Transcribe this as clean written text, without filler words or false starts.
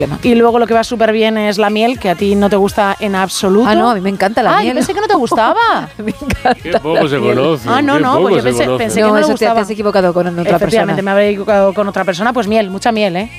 Y luego lo que va súper bien es la miel, que a ti no te gusta en absoluto. Ah, no, a mí me encanta la miel. Yo pensé que no te gustaba. Me encanta. Qué poco se conoce. No, pues yo pensé que no le Te gustaba. has equivocado con otra persona. Efectivamente, me habría equivocado con otra persona. Pues miel, mucha miel, ¿eh?